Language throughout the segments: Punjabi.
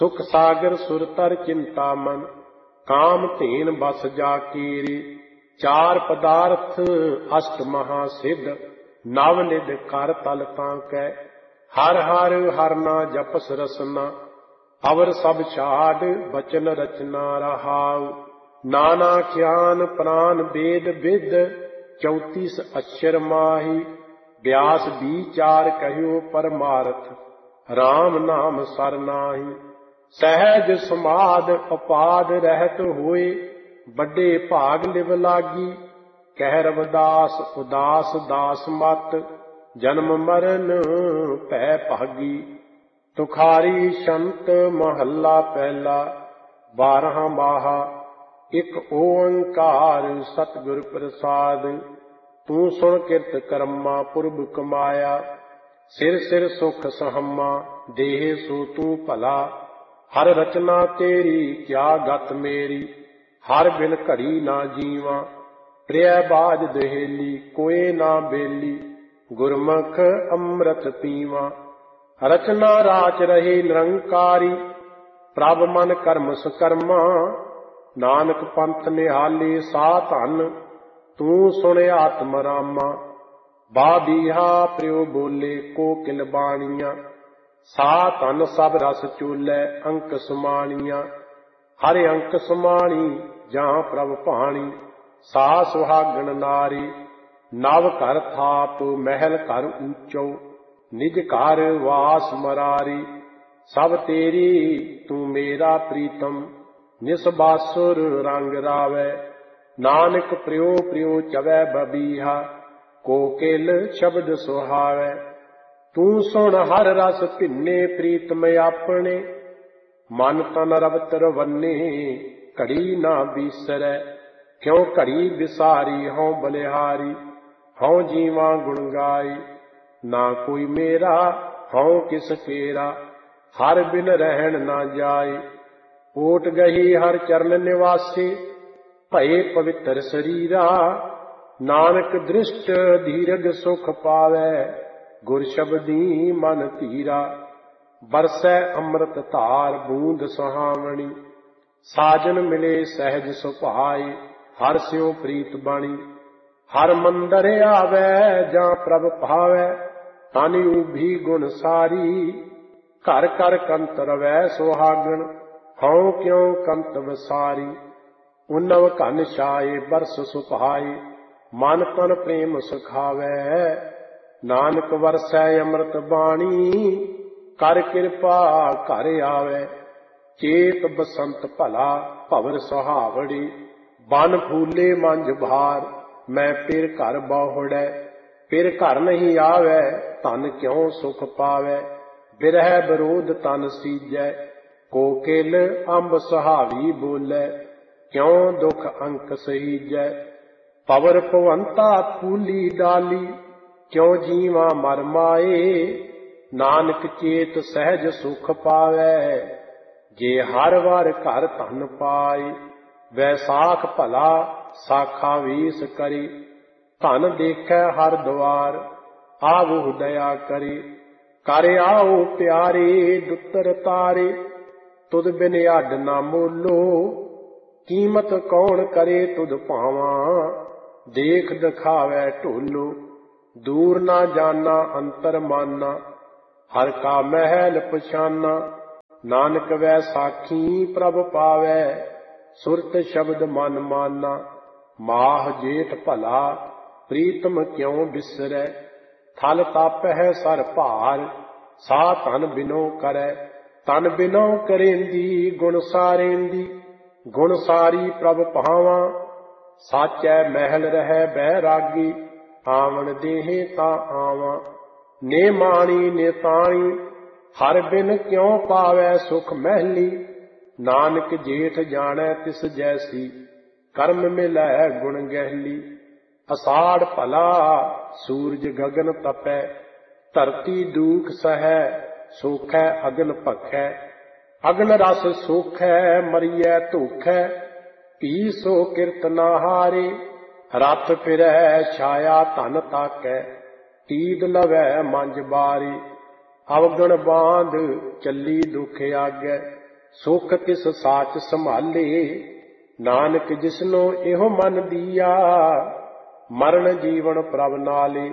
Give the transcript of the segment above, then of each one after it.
ਸੁਖ ਸਾਗਰ ਸੁਰ ਤਰ ਚਿੰਤਾ ਮਨ, ਕਾਮ ਧੇਨ ਬਸ ਜਾ ਕੀਰੀ। ਚਾਰ ਪਦਾਰਥ ਅਸ਼ਟ ਮਹਾ ਸਿੱਧ, ਨਵ ਨਿਧ ਕਰ ਤਲ ਤਾਂ ਕੈ। ਹਰ ਹਰ ਹਰ ਨਾ ਜਪਸ ਰਸਨਾ, ਅਵਰ ਸਭ ਛਾੜ ਬਚਨ ਰਚਨਾ ਰਹਾਉ। ਨਾਨਾ ਗਿਆਨ ਪ੍ਰਾਨ ਵੇਦ ਵਿਦ, 34 ਅक्षर ਮਾਹੀ। ਬਿਆਸ ਵਿਚਾਰ ਕਹਿਓ ਪਰਮਾਰਥ, ਰਾਮ ਨਾਮ ਸਰ ਨਾਹੀ। ਸਹਿਜ ਸਮਾਧ ਉਪਾਦ ਰਹਿਤ ਹੋਏ, ਵੱਡੇ ਭਾਗ ਲਿਵ ਲਾਗੀ। ਕਹਿ ਰਵਿਦਾਸ ਉਦਾਸ ਦਾਸ ਮਤ, ਜਨਮ ਮਰਨ ਭੈ ਭਾਗੀ। ਤੁਖਾਰੀ ਸ਼ੰਤ ਮਹੱਲਾ ਪਹਿਲਾ, 12 ਬਾਹਾ। ਇਕ ਓੰਕਾਰ ਸਤਿਗੁਰ ਪ੍ਰਸਾਦ, ਤੂੰ ਸੁਣ ਕਿਰਤ ਕਰਮਾ ਪੁਰਬ ਕਮਾਇਆ। ਸਿਰ ਸਿਰ ਸੁਖ ਸਹਮਾ, ਦੇਹ ਸੋ ਤੂੰ ਭਲਾ। ਹਰ ਰਚਨਾ ਤੇਰੀ ਕਿਆ ਗਤ ਮੇਰੀ, ਹਰ ਬਿਨ ਘੜੀ ਨਾ ਜੀਵਾਂ। ਪ੍ਰਿਆ ਬਾਜ ਦਹੇਲੀ ਕੋਏ ਨਾ ਬੇਲੀ, ਗੁਰਮੁਖ ਅੰਮ੍ਰਿਤ ਪੀਵਾਂ। ਰਚਨਾ ਰਾਚ ਰਹੇ ਨਿਰੰਕਾਰੀ, ਪ੍ਰਭ ਮਨ ਕਰਮ ਸਕਰਮਾ। ਨਾਨਕ ਪੰਥ ਨਿਹਾਲੇ ਸਾ ਧਨ, ਤੂੰ ਸੁਣ ਆਤਮ ਰਾਮਾ। ਬਾਬੀਹਾ ਪ੍ਰਿਉ ਬੋਲੇ ਕੋਕਿਲ ਬਾਣੀਆਂ, ਸਾ ਧਨ ਸਭ ਰਸ ਚੂਲੈ ਅੰਕ ਸਮਾਣੀਆਂ। ਹਰ ਅੰਕ ਸਮਾਣੀ ਜਾਂ ਪ੍ਰਭ ਭਾਣੀ, ਸਾ ਸੁਹਾਗਣ ਨਾਰੀ। ਨਵ ਘਰ ਥਾਪ ਮਹਿਲ ਘਰ ਊਚੋ, ਨਿਜ ਘਰ ਵਾਸ ਮਰਾਰੀ। ਸਭ ਤੇਰੀ ਤੂੰ ਮੇਰਾ ਪ੍ਰੀਤਮ, ਨਿਸ ਬਾਸੁਰ ਰੰਗ ਰਾਵੈ। ਨਾਨਕ ਪ੍ਰਿਉ ਪ੍ਰਿਉ ਚਵੈ ਬਬੀਹਾ, ਕੋਕਿਲ ਸ਼ਬਦ ਸੁਹਾਵੈ। ਤੂੰ ਸੁਣ ਹਰ ਰਸ ਭਿੰਨੇ ਪ੍ਰੀਤਮ ਆਪਣੇ, ਮਨ ਤਨ ਰਵਤ ਰਵੰਨੇ ਘੜੀ ਨਾ ਬੀਸਰੈ। ਕਿਉ ਘੜੀ ਵਿਸਾਰੀ ਹਉ ਬਲਿਹਾਰੀ, ਹਉ ਜੀਵਾਂ ਗੁਣ ਗਾਈ। ਨਾ ਕੋਈ ਮੇਰਾ ਹਉ ਕਿਸ ਕੇਰਾ, ਹਰ ਬਿਨ ਰਹਿਣ ਨਾ ਜਾਏ। ਓਟ ਗਹੀ ਹਰ ਚਰਨ ਨਿਵਾਸੀ, ਭਏ ਪਵਿੱਤਰ ਸਰੀਰਾ। ਨਾਨਕ ਦ੍ਰਿਸ਼ਟ ਧੀਰਜ ਸੁਖ ਪਾਵੈ, ਗੁਰ ਸ਼ਬਦੀ ਮਨ ਧੀਰਾ। ਬਰਸੈ ਅੰਮ੍ਰਿਤ ਧਾਰ ਬੂੰਦ ਸੁਹਾਵਣੀ, ਸਾਜਨ ਮਿਲੇ ਸਹਿਜ ਸੁਭਾਏ। ਹਰ ਸਿਉ ਪ੍ਰੀਤ ਬਾਣੀ, ਹਰ ਮੰਦਰ ਆਵੈ ਜਾਂ ਪ੍ਰਭ ਭਾਵੈ। ਤਨ ਊਭੀ ਗੁਣ ਸਾਰੀ, ਘਰ ਘਰ ਕੰਤ ਰਵੈ ਸੁਹਾਗਣ। ਹਉ ਕਿਉ ਕੰਤ ਵਸਾਰੀ, ਉਨਵ ਘਨ ਛਾਏ ਬਰਸ ਸੁਭਾਏ। ਮਨ ਤਨ ਪ੍ਰੇਮ ਸੁਖਾਵੈ, ਨਾਨਕ ਵਰਸੈ ਅੰਮ੍ਰਿਤ ਬਾਣੀ। ਕਰ ਕਿਰਪਾ ਘਰ ਆਵੈ, ਚੇਤ ਬਸੰਤ ਭਲਾ ਭਵਰ ਸੁਹਾਵੜੀ। ਬਨ ਫੂਲੇ ਮੰਝ ਭਾਰ, ਮੈਂ ਫਿਰ ਘਰ ਬਹੁੜੈ। ਫਿਰ ਘਰ ਨਹੀਂ ਆਵੈ, ਧਨ ਕਿਉ ਸੁਖ ਪਾਵੈ। ਬਿਰਹਿ ਵਿਰੋਧ ਤਨ ਸੀਜੈ, ਕੋਕਿਲ ਅੰਬ ਸੁਹਾਵੀ ਬੋਲੇ। ਕਿਉ ਦੁਖ ਅੰਕ ਸਹੀਜੈ, ਪਵਰ ਭਵੰਤਾ ਫੂਲੀ ਡਾਲੀ। ਕਿਉ ਜੀਵਾਂ ਮਰ ਮਾਏ, ਨਾਨਕ ਚੇਤ ਸਹਿਜ ਸੁਖ ਪਾਵੈ। ਜੇ ਹਰ ਵਾਰ ਘਰ ਧਨ ਪਾਏ, ਵੈਸਾਖ ਭਲਾ ਸਾਖਾ ਵੀਸ ਕਰੀ। ਧਨ ਦੇਖੈ ਹਰ ਦੁਆਰ, ਆਵਹੁ ਦਇਆ ਕਰੀ। ਕਰ ਆਓ ਪਿਆਰੇ ਦੁੱਤਰ ਤਾਰੇ, ਤੁਧ ਬਿਨ ਅੱਡ ਨਾ ਮੋਲੋ। ਕੀਮਤ ਕੌਣ ਕਰੇ ਤੁਧ ਭਾਵਾਂ, ਦੇਖ ਦਿਖਾਵੈ ਢੋਲੋ। ਦੂਰ ਨਾ ਜਾਨਾ ਅੰਤਰ ਮਾਨਾ, ਹਰ ਕਾ ਮਹਿਲ ਪਛਾਨਾ। ਨਾਨਕ ਵੈ ਸਾਖੀ ਪ੍ਰਭ ਪਾਵੈ, ਸੁਰਤ ਸ਼ਬਦ ਮਨ ਮਾਨਾ। ਮਾਹ ਜੇਠ ਭਲਾ ਪ੍ਰੀਤਮ ਕਿਉ ਬਿਸਰੈ, ਥਲ ਤਾਪਹਿ ਸਰ ਭਾਰ। ਸਾ ਧਨ ਬਿਨੋ ਕਰੈ, ਤਨ ਬਿਨੋ ਕਰੇਂਦੀ ਗੁਣ ਸਾਰੇਂਦੀ। ਗੁਣ ਸਾਰੀ ਪ੍ਰਭ ਭਾਵਾਂ, ਸਾਚੈ ਮਹਿਲ ਰਹਿ ਬੈਰਾਗੀ। ਆਵਣ ਦੇਹ ਤਾਂ ਆਵਾਂ, ਨੇ ਮਾਣੀ ਨੇ ਤਾਣੀ। ਹਰ ਬਿਨ ਕਿਉ ਪਾਵੈ ਸੁਖ ਮਹਿਲੀ, ਨਾਨਕ ਜੇਠ ਜਾਣੈ ਤਿਸ ਜੈਸੀ। ਕਰਮ ਮਿਲੈ ਗੁਣ ਗਹਿਲੀ। ਅਸਾੜ ਭਲਾ ਸੂਰਜ ਗਗਨ ਤਪੈ, ਧਰਤੀ ਦੂਖ ਸਹੈ। ਸੋਖੈ ਅਗਨ ਭਖੈ, ਅਗਨ ਰਸ ਸੋਖੈ। ਮਰੀਐ ਧੋਖੈ, ਪੀ ਸੋ ਕਿਰਤ ਨਾ ਹਾਰੇ। ਰਥ ਫਿਰੈ ਛਾਇਆ ਧਨ ਤਾਕੈ, ਤੀਦ ਲਵੈ ਮੰਝ ਬਾਰੀ। ਅਵਗਣ ਬਾਂਧ ਚੱਲੀ ਦੁਖ ਆਗੈ, ਸੁਖ ਤਿਸ ਸਾਚ ਸੰਭਾਲੇ। ਨਾਨਕ ਜਿਸਨੋ ਇਹੋ ਮਨ ਦੀਆ, ਮਰਨ ਜੀਵਨ ਪ੍ਰਭ ਨਾਲੇ।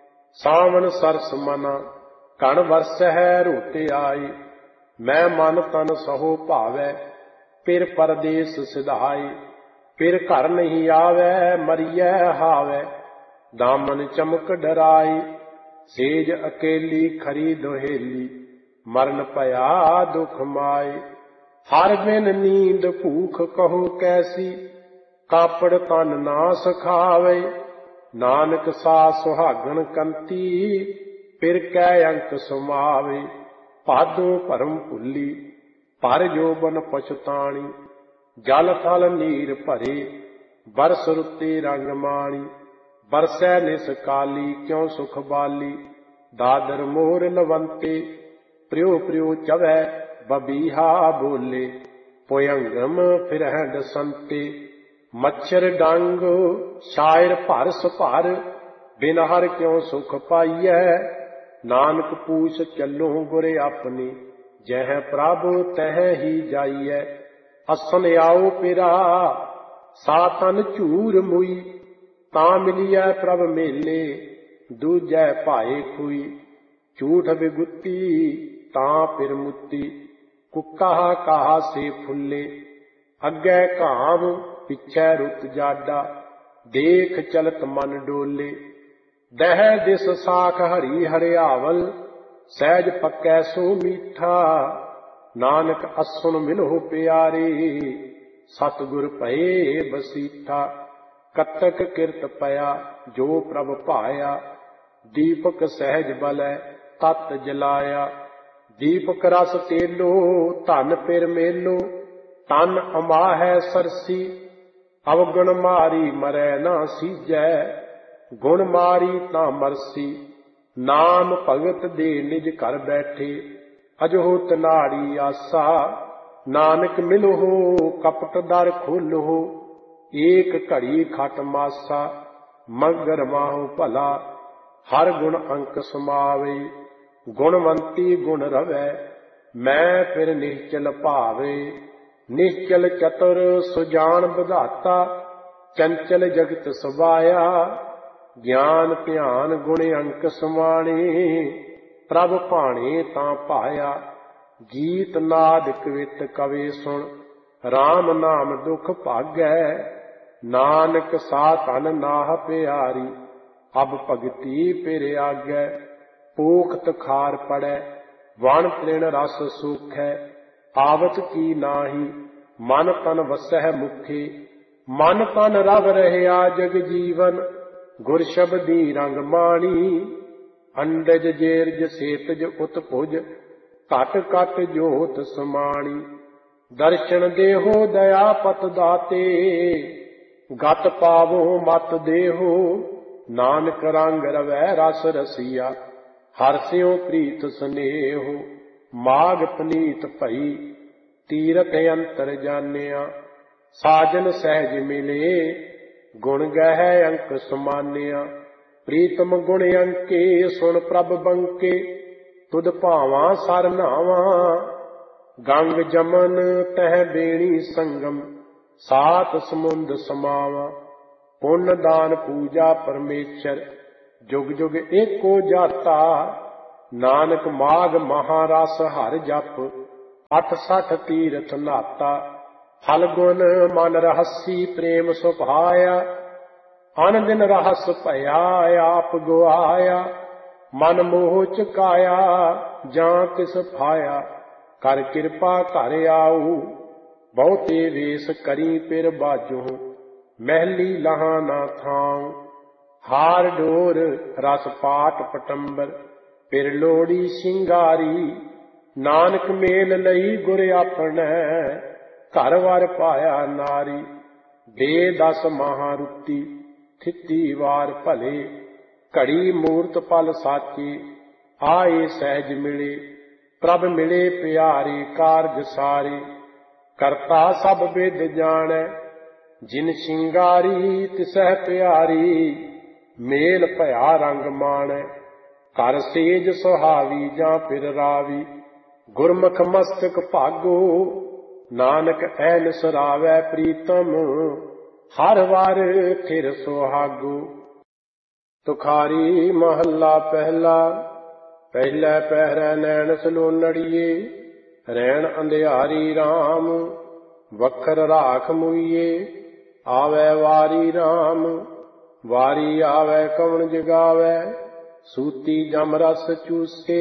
ਸਾਵਣ ਸਰਸ ਮਨਾ ਕਣ ਵਰਸਹਿ ਰੋਤੇ ਆਏ। ਮੈਂ ਮਨ ਤਨ ਸਹੋ ਭਾਵੈ, ਫਿਰ ਪਰਦੇਸ ਸਿਧਾਏ। ਫਿਰ ਘਰ ਨਹੀਂ ਆਵੈ, ਮਰੀਐ ਹਾਵੈ, ਦਾਮਨ ਚਮਕ ਡਰਾਏ। ਸੇਜ ਅਕੇਲੀ ਖਰੀ ਦੁਹੇਲੀ, ਮਰਨ ਭਇਆ ਦੁਖ ਮਾਏ। ਹਰ ਬਿਨ ਨੀਂਦ ਭੂਖ ਕਹੋ ਕੈਸੀ, ਕਾਪੜ ਤਨ ਨਾ ਸਖਾਵੇ। ਨਾਨਕ ਸਾ ਸੁਹਾਗਣ ਕੰਤੀ, ਫਿਰ ਕੈ ਅੰਕ ਸਮਾਵੇ। ਭਾਦੋਂ ਭਰਮ ਭੁੱਲੀ, ਭਰ ਜੋਬਨ ਪਛਤਾਣੀ। ਜਲ ਥਲ ਨੀਰ ਭਰੇ, ਬਰਸ ਰੁੱਤੇ ਰੰਗ ਮਾਣੀ। ਬਰਸੈ ਨਿਸ ਕਾਲੀ, ਕਿਉ ਸੁਖ ਬਾਲੀ। ਦਾਦਰ ਮੋਰ ਲਵੰਤੇ, ਪ੍ਰਿਉ ਪ੍ਰਿਉ ਚਵੈ ਬਬੀਹਾ ਬੋਲੇ। ਭੁਯੰਗਮ ਫਿਰਹਿ ਦਸੰਤੇ, ਮੱਛਰ ਡੰਗ ਸ਼ਾਇਰ ਭਰਸ ਭਰ। ਬਿਨ ਹਰ ਕਿਉ ਸੁਖ ਪਾਈਐ। ਨਾਨਕ ਪੂਛ ਚੱਲੋ ਗੁਰ ਆਪਣੀ, ਜਹ ਪ੍ਰਭ ਤਹ ਹੀ ਜਾਈਐ। ਅਸਨ ਆਓ ਪਿਰਾ, ਸਾ ਤਨ ਝੂਰ ਮੁਈ। ਤਾਂ ਮਿਲੀਐ ਪ੍ਰਭ ਮੇਲੇ, ਦੂਜੈ ਭਾਏ ਖੁਈ। ਝੂਠ ਬਿਗੁੱਤੀ, ਤਾਂ ਫਿਰ ਮੁੱਤੀ। ਕੁੱਕਾ ਕਾਹਾ ਸੇ ਫੁੱਲੇ, ਅੱਗੇ ਘਾਮ ਪਿਛੈ ਰੁੱਤ ਜਾਡਾ। ਦੇਖ ਚਲਤ ਮਨ ਡੋਲੇ, ਦਹਿ ਦਿਸ ਸਾਖ ਹਰੀ ਹਰਿਆਵਲ। ਸਹਿਜ ਪੱਕੈ ਸੋ ਮੀਠਾ, ਨਾਨਕ ਅਸੁਨ ਮਿਲੋ ਪਿਆਰੇ। ਸਤਿਗੁਰ ਭਏ ਬਸੀਠਾ, ਕਤਕ ਕਿਰਤ ਪਿਆ ਜੋ ਪ੍ਰਭ ਭਾਇਆ। ਦੀਪਕ ਸਹਿਜ ਬਲੈ ਤਤ ਜਲਾਇਆ। ਦੀਪਕ ਰਸ ਤੇਲੋ, ਧਨ ਪਿਰ ਮੇਲੋ। ਤਨ ਅਮਾਹੈ ਸਰਸੀ, ਅਵਗੁਣ ਮਾਰੀ ਮਰੈ ਨਾ ਸੀਜੈ। ਗੁਣ ਮਾਰੀ ਤਾਂ ਮਰਸੀ, ਨਾਮ ਭਗਤ ਦੇ ਨਿਜ ਘਰ ਬੈਠੇ। ਅਜੋਤ ਨਾੜੀ ਆਸਾ, ਨਾਨਕ ਮਿਲੋ ਕਪਟ ਦਰ ਖੋਲੋ। ਏਕ ਘੜੀ ਖਟ ਮਾਸਾ, ਮਗਰ ਮਾਹੁ ਭਲਾ। ਹਰ ਗੁਣ ਅੰਕ ਸਮਾਵੇ, ਗੁਣਵੰਤੀ ਗੁਣ ਰਵੈ। ਮੈਂ ਫਿਰ ਨਿਸ਼ਚਲ ਭਾਵੇ, ਨਿਸ਼ਚਲ ਚਤੁਰ ਸੁਜਾਨ ਵਿਧਾਤਾ। ਚੰਚਲ ਜਗਤ ਸਵਾਇਆ, ਗਿਆਨ ਧਿਆਨ ਗੁਣ ਅੰਕ ਸਮਾਣੇ। ਪ੍ਰਭ ਭਾਣੇ ਤਾਂ ਪਾਇਆ, ਗੀਤ ਨਾਦ ਕਵਿਤ ਕਵੇ ਸੁਣ। RAM ਨਾਮ ਦੁਖ ਭਾਗੈ, ਨਾਨਕ ਸਾ ਧਨ ਨਾਹ ਪਿਆਰੀ। ਅਬ ਭਗਤੀ ਫਿਰ ਆਗੈ, ਪੋਖਤ ਖਾਰ ਪੜੈ। ਵਣ ਤ੍ਰਿਣ ਰਸ ਸੂਖੈ, ਆਵਤ ਕੀ ਨਾਹੀ। ਮਨ ਤਨ ਵਸਹਿ ਮੁਖੇ, ਮਨ ਤਨ ਰਵ ਰਹਿਆ ਜਗ ਜੀਵਨ। ਗੁਰ ਸ਼ਬਦੀ ਰੰਗ ਮਾਣੀ, ਅੰਡਜ ਜੇਰਜ ਸੇਤਜ ਉਤਪੁਜ। ਘਟ ਘਟ ਜੋਤ ਸਮਾਣੀ, ਦਰਸ਼ਨ ਦੇਹੋ ਦਇਆ ਪਤ ਦਾਤੇ। ਗਤ ਪਾਵੋ ਮਤ ਦੇਹੋ, ਨਾਨਕ ਰੰਗ ਰਵੈ ਰਸ ਰਸੀਆ। ਹਰਸਿਓ ਪ੍ਰੀਤ ਸਨੇਹੋ, ਮਾਗ ਪਨੀਤ ਭਈ। ਤੀਰਥ ਅੰਤਰ ਜਾਣਿਆ, ਸਾਜਨ ਸਹਿਜ ਮਿਲੇ। ਗੁਣ ਗਹਿ ਅੰਕ ਸਮਾਨਿਆ, ਪ੍ਰੀਤਮ ਗੁਣ ਅੰਕੇ। ਸੁਣ ਪ੍ਰਭ ਬੰਕੇ, ਤੁਧ ਭਾਵਾਂ ਸਰ ਨਾਵਾਂ। ਗੰਗ ਜਮਨ ਤਹਿ ਬੇਣੀ ਸੰਗਮ, ਸਾਤ ਸਮੁੰਦ ਸਮਾਵਾਂ। ਪੁੰਨ ਦਾਨ ਪੂਜਾ ਪਰਮੇਸ਼ਰ, ਜੁਗ ਜੁਗ ਏਕੋ ਜਾਤਾ। ਨਾਨਕ ਮਾਗ ਮਹਾਰਸ ਹਰ ਜਪ, 68 ਤੀਰਥ ਨਾਤਾ। ਫਲਗੁਣ ਮਨ ਰਹਸੀ, ਪ੍ਰੇਮ ਸੁਭਾਇਆ। ਅਨ ਦਿਨ ਰਹਸ ਭਇਆ, ਆਪ ਗੁਆਇਆ। ਮਨ ਮੋਹ ਚੁਕਾਇਆ, ਜਾਂ ਤਿਸ ਫਾਇਆ। ਕਰ ਕਿਰਪਾ ਘਰ ਆਊ, ਬਹੁਤੇ ਵੇਸ ਕਰੀ ਪਿਰ ਬਾਜੋ। ਮਹਿਲੀ ਲਹਾਂ ਨਾ ਥਾਉ, ਹਾਰ ਡੋਰ ਰਸ ਪਾਟ ਪਟੰਬਰ। ਫਿਰ ਲੋੜੀ ਸ਼ਿੰਗਾਰੀ, ਨਾਨਕ ਮੇਲ ਲਈ ਗੁਰ ਆਪਣੈ। ਘਰ ਵਰ ਪਾਇਆ ਨਾਰੀ, ਦੇ 10 ਮਹਾਰੁਤੀ। ਥਿੱਤੀ ਵਾਰ ਭਲੇ, ਘੜੀ ਮੂਰਤ ਪਲ ਸਾਚੀ। ਆਏ ਸਹਿਜ ਮਿਲੇ, ਪ੍ਰਭ ਮਿਲੇ ਪਿਆਰੇ। ਕਾਰਜ ਸਾਰੇ, ਕਰਤਾ ਸਭ ਵਿਦ ਜਾਣੈ। ਜਿਨ ਸ਼ਿੰਗਾਰੀ ਤਿਸਹਿ ਪਿਆਰੀ, ਮੇਲ ਭਇਆ ਰੰਗ ਮਾਣੈ। ਕਰ ਸੇਜ ਸੁਹਾਵੀ, ਜਾਂ ਫਿਰ ਰਾਵੀ। ਗੁਰਮੁਖ ਮਸਤਕ ਭਾਗੋ, ਨਾਨਕ ਐਨ ਸਰਾਵੈ ਪ੍ਰੀਤਮ, ਹਰ ਵਾਰ ਫਿਰ ਸੁਹਾਗੂ। ਤੁਖਾਰੀ ਮਹੱਲਾ ਪਹਿਲਾ। ਪਹਿਲੇ ਪਹਿਰੈ ਨੈਣ ਸਲੋਨੜੀਏ, ਰੈਣ ਅੰਧਿਆਰੀ ਰਾਮ। ਵਖਰ ਰਾਖ ਮੁਈਏ, ਆਵੈ ਵਾਰੀ ਰਾਮ। ਵਾਰੀ ਆਵੈ ਕਵਣ ਜਗਾਵੈ, ਸੂਤੀ ਜਮ ਰਸ ਚੂਸੇ।